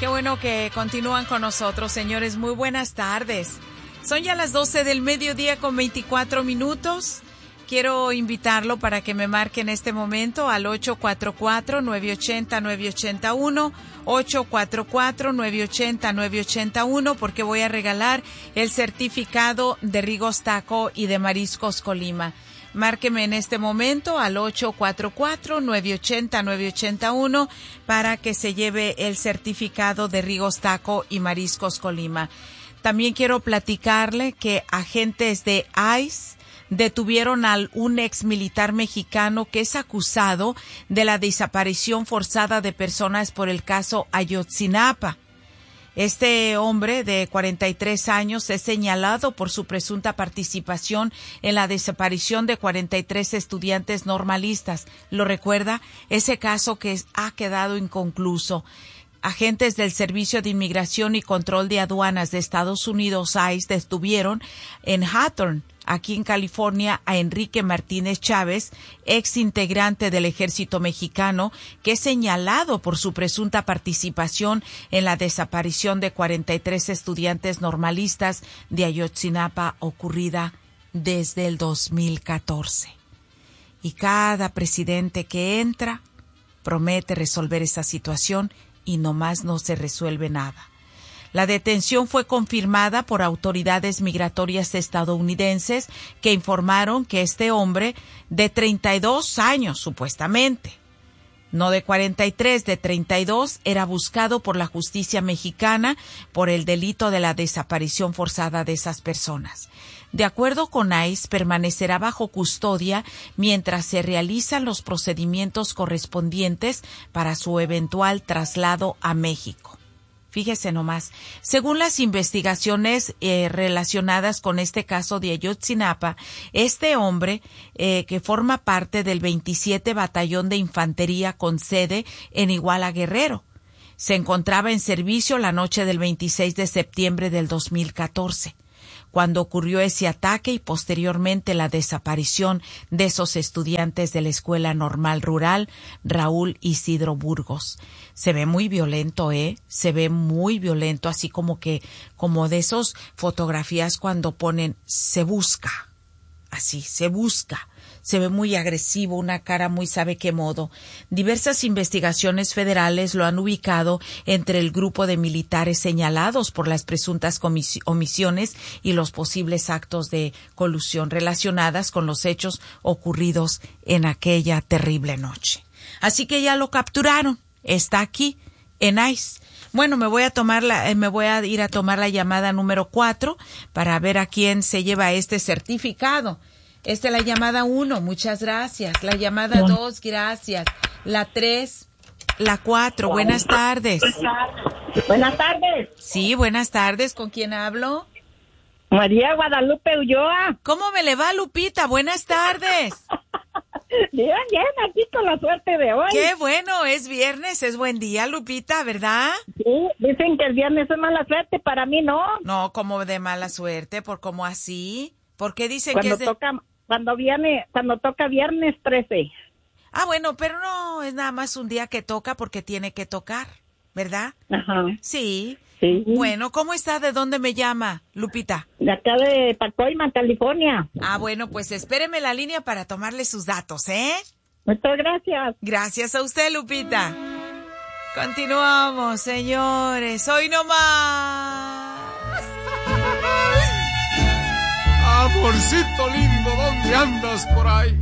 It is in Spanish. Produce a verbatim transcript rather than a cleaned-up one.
Qué bueno que continúan con nosotros, señores. Muy buenas tardes. Son ya las doce del mediodía con veinticuatro minutos. Quiero invitarlo para que me marque en este momento al ocho cuatro cuatro, nueve ocho cero, nueve ocho cero uno, ocho cuatro cuatro, nueve ocho cero, nueve ocho cero uno, porque voy a regalar el certificado de Rigos Taco y de Mariscos Colima. Márqueme en este momento al ocho cuatro cuatro, nueve ocho cero, nueve ocho cero uno para que se lleve el certificado de Rigos Taco y Mariscos Colima. También quiero platicarle que agentes de I C E detuvieron a un ex militar mexicano que es acusado de la desaparición forzada de personas por el caso Ayotzinapa. Este hombre de cuarenta y tres años es señalado por su presunta participación en la desaparición de cuarenta y tres estudiantes normalistas. ¿Lo recuerda? Ese caso que ha quedado inconcluso. Agentes del Servicio de Inmigración y Control de Aduanas de Estados Unidos, I C E, detuvieron en Hawthorne, aquí en California, a Enrique Martínez Chávez, ex integrante del Ejército Mexicano, que es señalado por su presunta participación en la desaparición de cuarenta y tres estudiantes normalistas de Ayotzinapa ocurrida desde el dos mil catorce. Y cada presidente que entra promete resolver esa situación y nomás no se resuelve nada. La detención fue confirmada por autoridades migratorias estadounidenses que informaron que este hombre de treinta y dos años, supuestamente, no de cuarenta y tres, de treinta y dos, era buscado por la justicia mexicana por el delito de la desaparición forzada de esas personas. De acuerdo con I C E, permanecerá bajo custodia mientras se realizan los procedimientos correspondientes para su eventual traslado a México. Fíjese nomás, según las investigaciones eh, relacionadas con este caso de Ayotzinapa, este hombre, eh, que forma parte del veintisiete Batallón de Infantería con sede en Iguala Guerrero, se encontraba en servicio la noche del veintiséis de septiembre del dos mil catorce. Cuando ocurrió ese ataque y posteriormente la desaparición de esos estudiantes de la Escuela Normal Rural Raúl Isidro Burgos. Se ve muy violento, ¿eh? Se ve muy violento, así como que, como de esos fotografías cuando ponen se busca. Así, se busca. Se ve muy agresivo, una cara muy sabe qué modo. Diversas investigaciones federales lo han ubicado entre el grupo de militares señalados por las presuntas omisiones y los posibles actos de colusión relacionadas con los hechos ocurridos en aquella terrible noche. Así que ya lo capturaron. Está aquí, en I C E. Bueno, me voy a tomar la, eh, me voy a ir a tomar la llamada número cuatro para ver a quién se lleva este certificado. Esta es la llamada uno, muchas gracias. La llamada dos, gracias. La tres, la cuatro, buenas tardes. Buenas tardes. Sí, buenas tardes. ¿Con quién hablo? María Guadalupe Ulloa. ¿Cómo me le va, Lupita? Buenas tardes. Bien, bien, aquí con la suerte de hoy. Qué bueno, es viernes, es buen día, Lupita, ¿verdad? Sí, dicen que el viernes es mala suerte, para mí no. No, como de mala suerte, ¿por cómo así? ¿Por qué dicen Cuando que es de... toca, cuando viene, cuando toca viernes trece. Ah, bueno, pero no es nada más un día que toca porque tiene que tocar, ¿verdad? Ajá. Sí. Sí. Bueno, ¿cómo está? ¿De dónde me llama, Lupita? De acá de Pacoima, California. Ah, bueno, pues espéreme la línea para tomarle sus datos, ¿eh? Muchas gracias. Gracias a usted, Lupita. Continuamos, señores. Hoy no más. Amorcito lindo, ¿dónde andas por ahí?